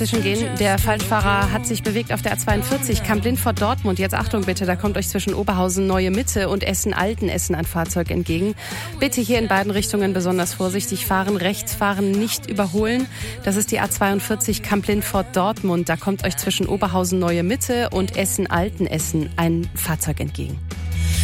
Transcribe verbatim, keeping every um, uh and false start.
Gehen. Der Falschfahrer hat sich bewegt auf der A zweiundvierzig, Kamp-Lindfort Dortmund. Jetzt Achtung bitte, da kommt euch zwischen Oberhausen Neue Mitte und Essen-Altenessen ein Fahrzeug entgegen. Bitte hier in beiden Richtungen besonders vorsichtig fahren, rechts fahren, nicht überholen. Das ist die A zweiundvierzig, Kamp-Lindfort Dortmund. Da kommt euch zwischen Oberhausen Neue Mitte und Essen-Altenessen ein Fahrzeug entgegen.